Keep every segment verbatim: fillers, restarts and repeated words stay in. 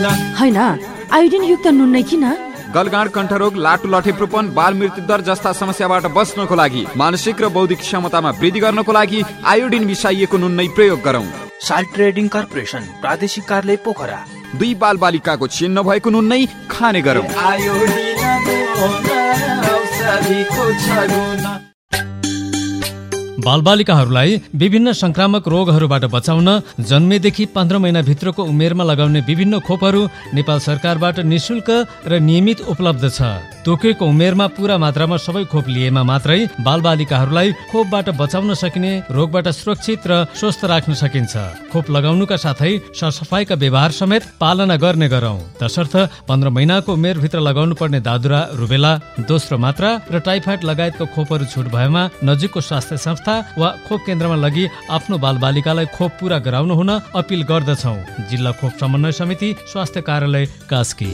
हैन आयोडिन युक्त नुन नै किन? गलगाँड, कण्ठरोग, लाटु लठेप्रोपन, बाल मृत्यु दर जस्ता समस्याबाट बच्नको लागि, मानसिक र बौद्धिक क्षमतामा वृद्धि गर्नको लागि आयोडिन मिसाइएको नुन नै प्रयोग गरौँ। साल्ट ट्रेडिङ कर्पोरेसन, प्रादेशिक कार्यालय पोखरा। दुई बाल बालिकाको छिन्न भएको नुन नै खाने गरौँ। बालबालिकाहरूलाई विभिन्न संक्रामक रोगहरूबाट बचाउन जन्मेदेखि पन्ध्र महिनाभित्रको उमेरमा लगाउने विभिन्न खोपहरू नेपाल सरकारबाट निशुल्क र नियमित उपलब्ध छ। तोकेको उमेरमा पूरा मात्रामा सबै खोप लिएमा मात्रै बालबालिकाहरूलाई खोपबाट बचाउन सकिने, रोगबाट सुरक्षित र स्वस्थ राख्न सकिन्छ। खोप लगाउनुका साथै सरसफाइका व्यवहार समेत पालना गर्ने गरौँ। तसर्थ पन्ध्र महिनाको उमेरभित्र लगाउनु पर्ने दादुरा, रुबेला, दोस्रो मात्रा र टाइफाइड लगायतको खोपहरू छुट भएमा नजिकको स्वास्थ्य संस्था वा खोप केन्द्रमा लगी आफ्नो बालबालिकालाई खोप पूरा गराउनु हुन अपिल गर्दछौ। जिल्ला खोप समन्वय समिति, स्वास्थ्य कार्यालय, कास्की।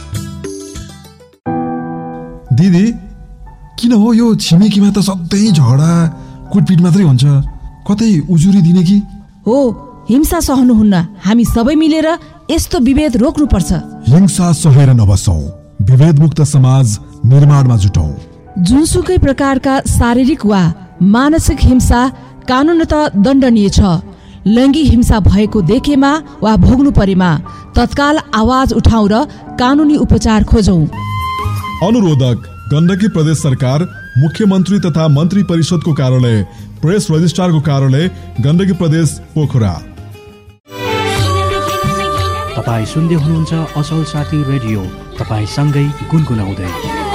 दिदी किन हो यो छिमेकीमा त सधैँ झगडा कुटपिट मात्रै हुन्छ, कतै उजुरी दिने कि? हो, हिंसा सहनुहुन्न। हामी सबै मिलेर यस्तो विभेद रोक्नुपर्छ। हिंसा सहेर नबसौं, विभेद मुक्त समाज निर्माणमा जुटौं। जुनसुकै प्रकारका शारीरिक वा मानसिक हिंसा कानुनतः दण्डनीय छ। लैङ्गिक हिंसा भएको देखेमा वा भोग्नु परेमा तत्काल आवाज उठाउँ र कानुनी उपचार खोजौं। अनुरोधक गण्डकी प्रदेश सरकार, मुख्यमन्त्री तथा मन्त्री परिषदको कार्यालय, प्रेस रजिस्ट्रारको कार्यालय, गण्डकी प्रदेश, पोखरा। तपाईँ सुन्दै हुनुहुन्छ असल साथी रेडियो, तपाईँ सँगै गुनगुनाउँदै।